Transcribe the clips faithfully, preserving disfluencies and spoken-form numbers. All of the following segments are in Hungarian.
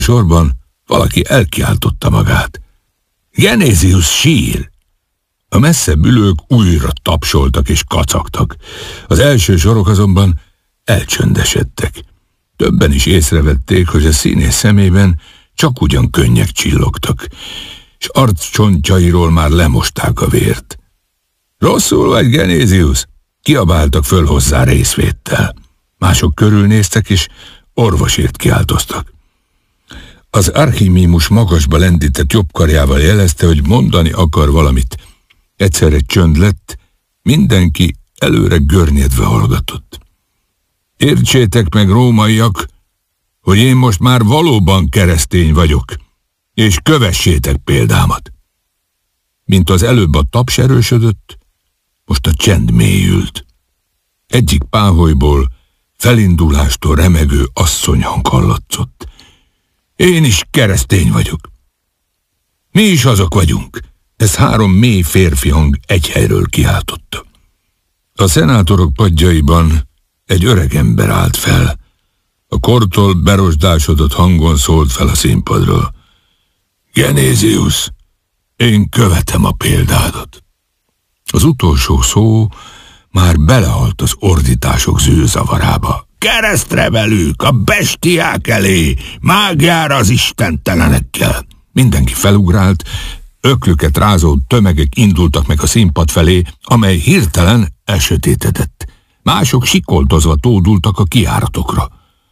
Sorban valaki elkiáltotta magát. Genézius sír! A messzebb ülők újra tapsoltak és kacagtak. Az első sorok azonban elcsöndesedtek. Többen is észrevették, hogy a színész szemében csak ugyan könnyek csillogtak, és arccsontjairól már lemosták a vért. Rosszul vagy, Genézius? Kiabáltak föl hozzá részvéttel. Mások körülnéztek, és orvosért kiáltoztak. Az archimímus magasba lendített jobb karjával jelezte, hogy mondani akar valamit. Egyszerre csönd lett, mindenki előre görnyedve hallgatott. Értsétek meg, rómaiak, hogy én most már valóban keresztény vagyok, és kövessétek példámat. Mint az előbb a taps erősödött, most a csend mélyült. Egyik páholyból felindulástól remegő asszonyhang hallatszott. Én is keresztény vagyok. Mi is azok vagyunk. Ez három mély férfi hang egy helyről kiáltotta. A szenátorok padjaiban egy öreg ember állt fel. A kortól berosdásodott hangon szólt fel a színpadról. Genézius, én követem a példádat. Az utolsó szó már belehalt az ordítások zűrzavarába. Keresztre velük, a bestiák elé, mágjára az istentelenekkel. Mindenki felugrált, öklüket rázó tömegek indultak meg a színpad felé, amely hirtelen elsötétedett. Mások sikoltozva tódultak a kijáratokra.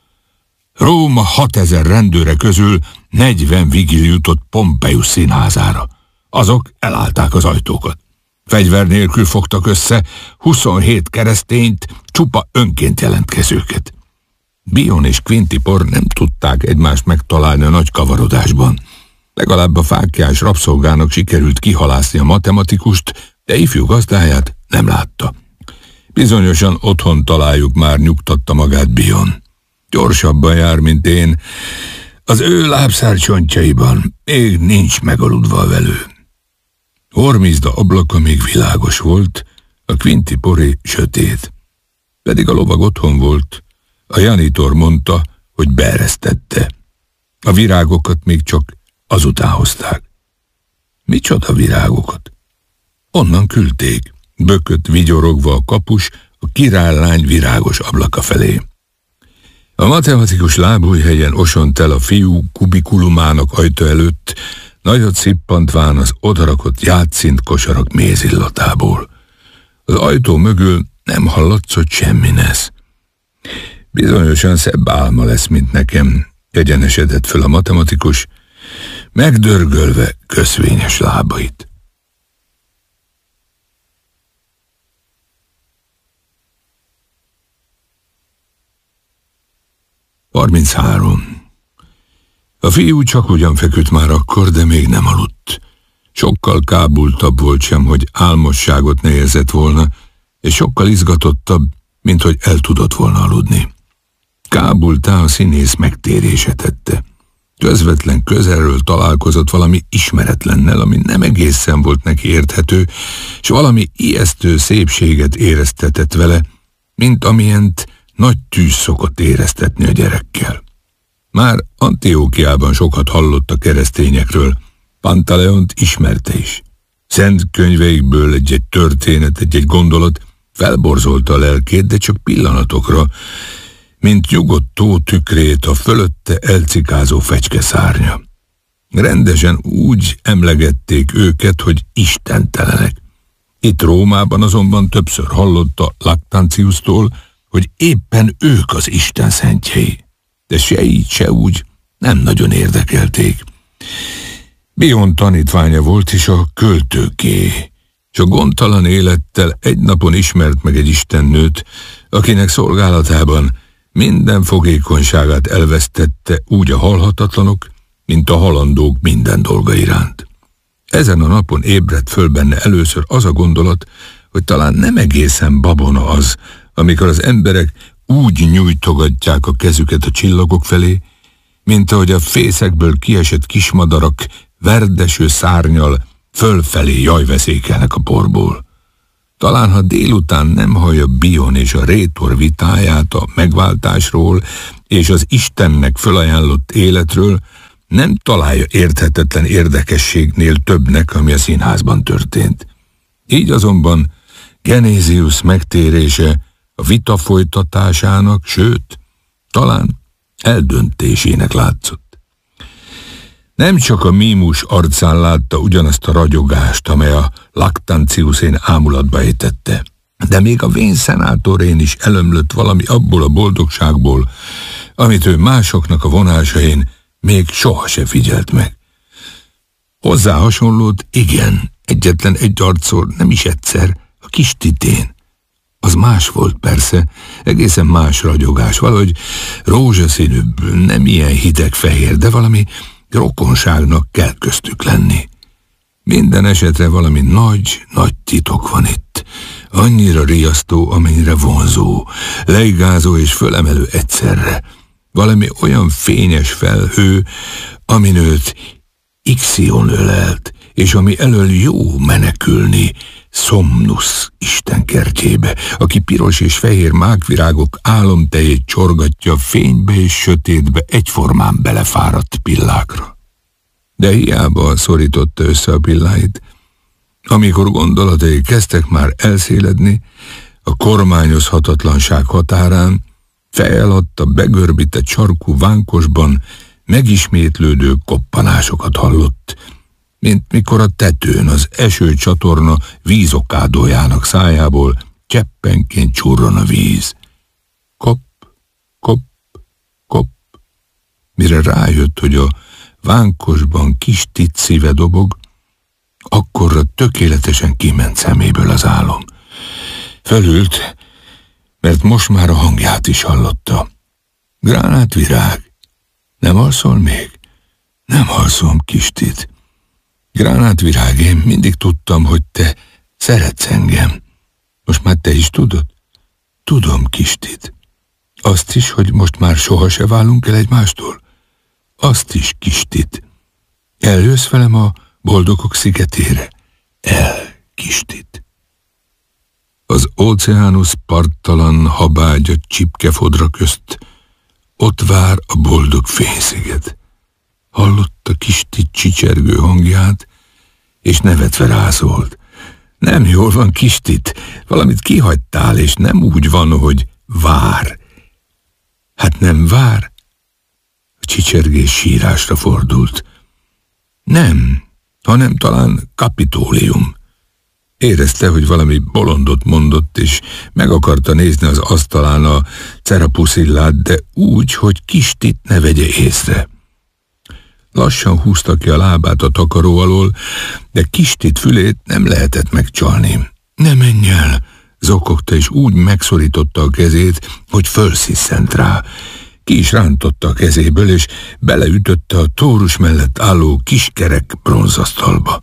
Róma hatezer rendőre közül negyven vigil jutott Pompeius színházára. Azok elállták az ajtókat. Fegyver nélkül fogtak össze huszonhét keresztényt, csupa önként jelentkezőket. Bion és Quintipor nem tudták egymást megtalálni a nagy kavarodásban. Legalább a fáklyás rabszolgának sikerült kihalászni a matematikust, de ifjú gazdáját nem látta. Bizonyosan otthon találjuk már, nyugtatta magát Bion. Gyorsabban jár, mint én. Az ő lábszárcsontjaiban még nincs megaludva a velő. Hormizda ablaka még világos volt, a Quintiporé sötét. Pedig a lovag otthon volt. A janitor mondta, hogy beeresztette. A virágokat még csak azután hozták. Micsoda virágokat? Onnan küldték, bökött vigyorogva a kapus a királylány virágos ablaka felé. A matematikus lábújhelyen osont el a fiú kubikulumának ajtó előtt, nagyot szippantván az odarakott játszint kosarak mézillatából. Az ajtó mögül nem hallatszott semmi nesz. Bizonyosan szebb álma lesz, mint nekem, egyenesedett föl a matematikus, megdörgölve köszvényes lábait. harminchárom. A fiú csak ugyan feküdt már akkor, de még nem aludt. Sokkal kábultabb volt sem, hogy álmosságot ne érzett volna, és sokkal izgatottabb, mint hogy el tudott volna aludni. Kábultá a színész megtérése tette. Közvetlen közelről találkozott valami ismeretlennel, ami nem egészen volt neki érthető, és valami ijesztő szépséget éreztetett vele, mint amilyent nagy tűz szokott éreztetni a gyerekkel. Már Antiókiában sokat hallott a keresztényekről, Pantaleont ismerte is. Szent könyveikből egy-egy történet, egy-egy gondolat felborzolta a lelkét, de csak pillanatokra, mint nyugodt tó tükrét a fölötte elcikázó fecske szárnya. Rendesen úgy emlegették őket, hogy istentelenek. Itt Rómában azonban többször hallotta Lactantiustól, hogy éppen ők az Isten szentjei, de se így, se úgy nem nagyon érdekelték. Bion tanítványa volt is a költőké, és a gondtalan élettel egy napon ismert meg egy istennőt, akinek szolgálatában minden fogékonyságát elvesztette úgy a halhatatlanok, mint a halandók minden dolga iránt. Ezen a napon ébredt föl benne először az a gondolat, hogy talán nem egészen babona az, amikor az emberek úgy nyújtogatják a kezüket a csillagok felé, mint ahogy a fészekből kiesett kismadarak verdeső szárnyal fölfelé jajveszékelnek a porból. Talán, ha délután nem hallja Bion és a rétor vitáját a megváltásról és az Istennek fölajánlott életről, nem találja érthetetlen érdekességnél többnek, ami a színházban történt. Így azonban Genézius megtérése a vita folytatásának, sőt, talán eldöntésének látszott. Nem csak a mímus arcán látta ugyanazt a ragyogást, amely a Lactantiusén ámulatba ejtette, de még a vén szenátorén is elömlött valami abból a boldogságból, amit ő másoknak a vonásain még soha se figyelt meg. Hozzá hasonlót, igen, egyetlen egy arcról, nem is egyszer, a kis Titén. Az más volt persze, egészen más ragyogás, valahogy rózsaszínűbb, nem ilyen hideg-fehér, de valami rokonságnak kell köztük lenni. Minden esetre valami nagy, nagy titok van itt. Annyira riasztó, amennyire vonzó, leigázó és fölemelő egyszerre. Valami olyan fényes felhő, amin őt Ixion ölelt, és ami elől jó menekülni Somnus istenkertjébe, aki piros és fehér mákvirágok álomtejét csorgatja fénybe és sötétbe egyformán belefáradt pillákra. De hiába szorította össze a pilláit, amikor gondolatai kezdtek már elszéledni, a kormányozhatatlanság határán fejeladt a begörbített sarkú vánkosban megismétlődő koppanásokat hallott, mint mikor a tetőn az esőcsatorna vízokádójának szájából cseppenként csurran a víz. Kop, kop, kop. Mire rájött, hogy a vánkosban kis Tit szíve dobog, akkorra tökéletesen kiment szeméből az álom. Fölült, mert most már a hangját is hallotta. Gránátvirág, nem alszol még? Nem alszom, kis Tit. Gránátvirág, én mindig tudtam, hogy te szeretsz engem. Most már te is tudod? Tudom, kis Tit. Azt is, hogy most már soha se válunk el egymástól? Azt is, kis Tit. Eljössz velem a boldogok szigetére? El, kis Tit. Az óceánusz parttalan habágya csipkefodra közt ott vár a boldog fénysziget. Hallotta kis Tit csicsergő hangját, és nevetve rászólt. Nem jól van, kis Tit, valamit kihagytál, és nem úgy van, hogy vár. Hát nem vár? A csicsergés sírásra fordult. Nem, hanem talán Kapitólium. Érezte, hogy valami bolondot mondott, és meg akarta nézni az asztalán a cerapuszillát, de úgy, hogy kis Tit ne vegye észre. Lassan húzta ki a lábát a takaró alól, de kis Tit fülét nem lehetett megcsalni. Ne menj el, zokogta, és úgy megszorította a kezét, hogy fölsziszent rá. Ki is rántotta a kezéből, és beleütötte a tórus mellett álló kiskerek bronzasztalba.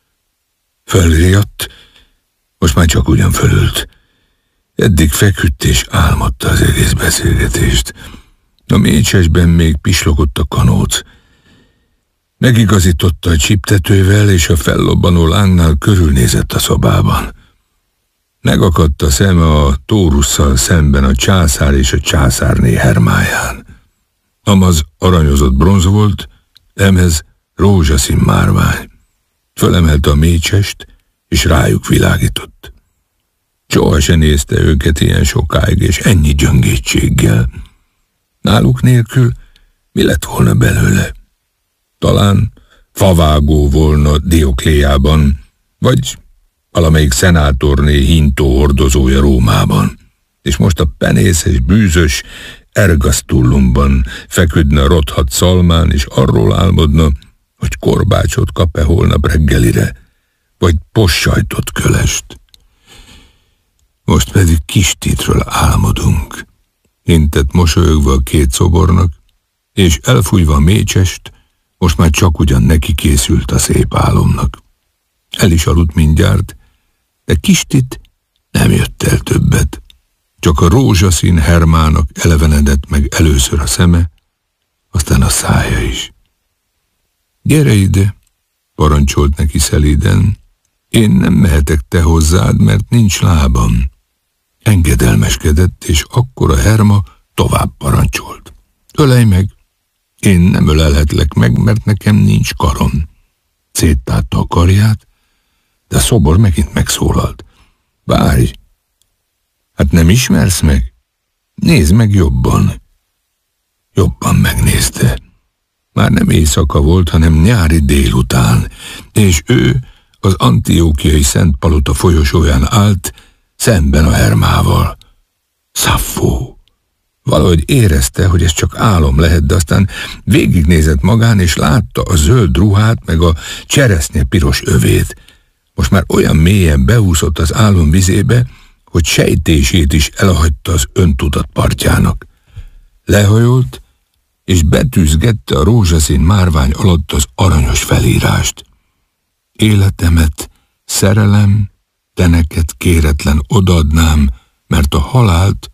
Fölriadt, most már csak ugyan fölült. Eddig feküdt és álmodta az egész beszélgetést. A mécsesben még pislogott a kanóc. Megigazította a csiptetővel, és a fellobbanó lángnál körülnézett a szobában. Megakadt a szeme a tórusszal szemben a császár és a császárné hermáján. Amaz aranyozott bronz volt, emez rózsaszín márvány. Fölemelte a mécsest, és rájuk világított. Soha se nézte őket ilyen sokáig, és ennyi gyöngétséggel. Náluk nélkül mi lett volna belőle? Talán favágó volna Diokléában, vagy valamelyik szenátorné hintó hordozója Rómában, és most a penészes, bűzös Ergasztullumban feküdne a rothadt szalmán, és arról álmodna, hogy korbácsot kap-e holnap reggelire, vagy possajtot kölest. Most pedig kis Titről álmodunk, intett mosolyogva a két szobornak, és elfújva a mécsest, most már csak ugyan neki készült a szép álomnak. El is aludt mindjárt, de kis Tit nem jött el többet. Csak a rózsaszín hermának elevenedett meg először a szeme, aztán a szája is. Gyere ide, parancsolt neki szelíden. Én nem mehetek te hozzád, mert nincs lábam. Engedelmeskedett, és akkor a herma tovább parancsolt. Ölelj meg, Én nem ölelhetlek meg, mert nekem nincs karom. Széttárta a karját, de a szobor megint megszólalt. Várj! Hát nem ismersz meg? Nézd meg jobban. Jobban megnézte. Már nem éjszaka volt, hanem nyári délután, és ő az antiókiai Szentpalota folyosóján állt, szemben a Hermával. Szaffó. Valahogy érezte, hogy ez csak álom lehet, de aztán végignézett magán, és látta a zöld ruhát, meg a cseresznye piros övét. Most már olyan mélyen beúszott az álom vizébe, hogy sejtését is elhagyta az öntudat partjának. Lehajolt, és betűzgette a rózsaszín márvány alatt az aranyos felírást. Életemet, szerelem, te neked kéretlen odaadnám, mert a halált,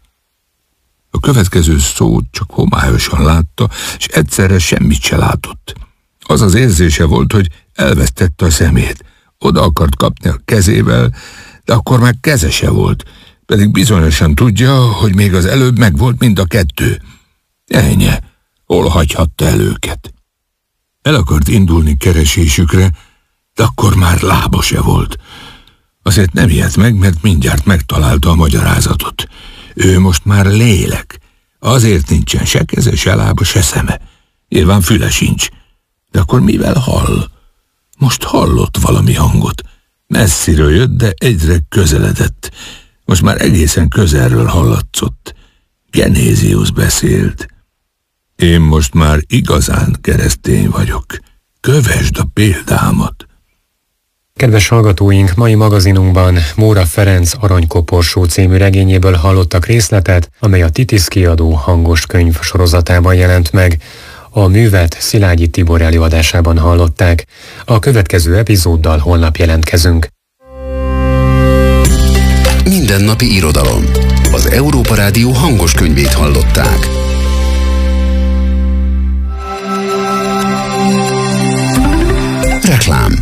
a következő szót csak homályosan látta, és egyszerre semmit se látott. Az az érzése volt, hogy elvesztette a szemét. Oda akart kapni a kezével, de akkor már keze se volt, pedig bizonyosan tudja, hogy még az előbb megvolt mind a kettő. Ennyi, hol hagyhatta el őket? El akart indulni keresésükre, de akkor már lába se volt. Azért nem ijedt meg, mert mindjárt megtalálta a magyarázatot. Ő most már lélek. Azért nincsen se keze, se lába, se szeme. Nyilván füle sincs. De akkor mivel hall? Most hallott valami hangot. Messziről jött, de egyre közeledett. Most már egészen közelről hallatszott. Genézius beszélt. Én most már igazán keresztény vagyok. Kövesd a példámat. Kedves hallgatóink, mai magazinunkban Móra Ferenc Aranykoporsó című regényéből hallottak részletet, amely a Titisz kiadó hangos könyv sorozatában jelent meg. A művet Szilágyi Tibor előadásában hallották. A következő epizóddal holnap jelentkezünk. Mindennapi irodalom. Az Európa Rádió hangos könyvét hallották. Reklám.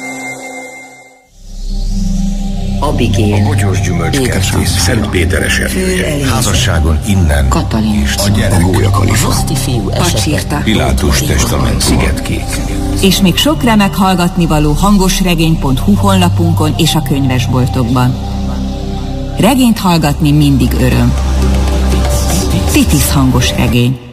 Abigail, a bogyós gyümölcskertész, Szent Péter esernyője, házasságon innen, Katalin, a gyerek, a gólyakalifa, Roszti fiú esete, Pilátus testament, Szigetkék. És még sok remek hallgatnivaló hangosregény pont hu honlapunkon és a könyvesboltokban. Regényt hallgatni mindig öröm. Titisz hangos regény.